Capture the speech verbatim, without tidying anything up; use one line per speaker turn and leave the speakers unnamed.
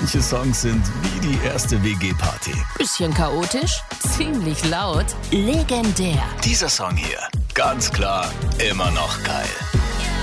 Manche Songs sind wie die erste W G-Party.
Bisschen chaotisch, ziemlich laut, legendär.
Dieser Song hier, ganz klar, immer noch geil.